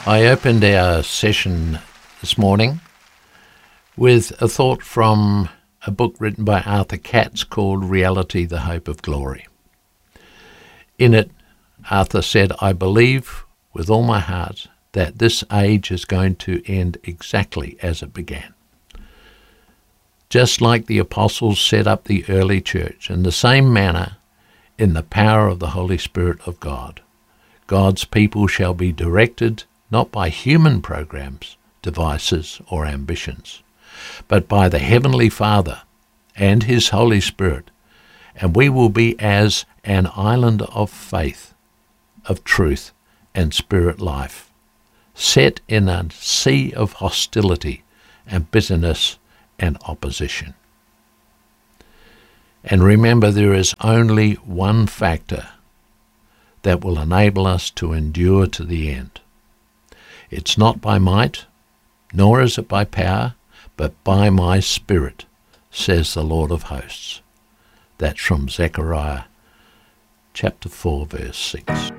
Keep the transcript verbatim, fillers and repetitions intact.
I opened our session this morning with a thought from a book written by Arthur Katz called Reality, the Hope of Glory. In it, Arthur said, I believe with all my heart that this age is going to end exactly as it began. Just like the apostles set up the early church, in the same manner, in the power of the Holy Spirit of God, God's people shall be directed not by human programs, devices, or ambitions, but by the Heavenly Father and His Holy Spirit, and we will be as an island of faith, of truth, and spirit life, set in a sea of hostility and bitterness and opposition. And remember, there is only one factor that will enable us to endure to the end. It's not by might, nor is it by power, but by my Spirit, says the Lord of hosts. That's from Zechariah chapter four, verse six.